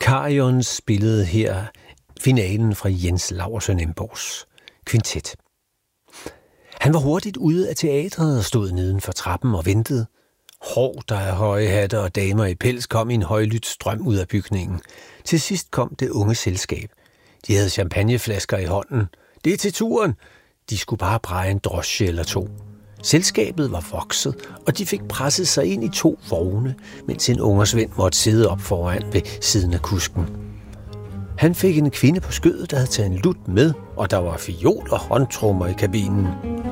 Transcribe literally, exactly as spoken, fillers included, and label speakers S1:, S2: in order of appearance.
S1: Carrion spillede her finalen fra Jens Laursen Emborgs kvintet. Han var hurtigt ude af teatret og stod neden for trappen og ventede. Hår, der er høje hatte og damer i pels, kom i en højlydt strøm ud af bygningen. Til sidst kom det unge selskab. De havde champagneflasker i hånden. Det er til turen. De skulle bare dreje en drosje eller to. Selskabet var vokset, og de fik presset sig ind i to vogne, mens en ungersvend måtte sidde op foran ved siden af kusken. Han fik en kvinde på skødet, der havde taget en lut med, og der var fiol og håndtrummer i kabinen.